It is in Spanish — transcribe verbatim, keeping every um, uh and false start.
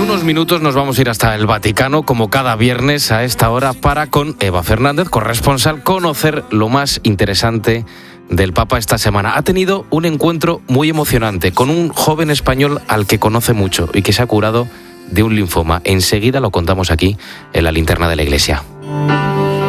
unos minutos nos vamos a ir hasta el Vaticano, como cada viernes a esta hora, para con Eva Fernández, corresponsal, conocer lo más interesante del Papa esta semana. Ha tenido un encuentro muy emocionante con un joven español al que conoce mucho y que se ha curado de un linfoma. Enseguida lo contamos aquí en la linterna de la Iglesia.